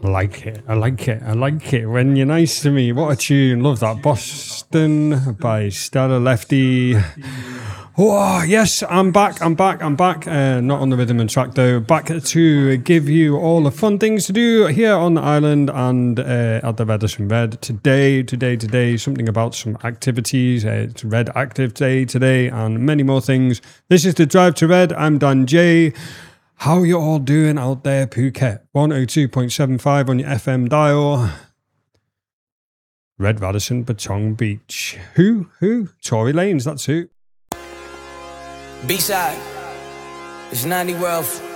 I like it. I like it. I like it when you're nice to me. What a tune. Love that. Boston by Stella Lefty. Oh, yes, I'm back. Not on the rhythm and track, though. Back to give you all the fun things to do here on the island and at the Redison Red. Today, something about some activities. It's Red Active Day today and many more things. This is the Drive to Red. I'm Dan J. How you all doing out there, Phuket? 102.75 on your FM dial. Red Radisson, Patong Beach. Who? Tory Lanez, that's who. B-side, it's 90 World.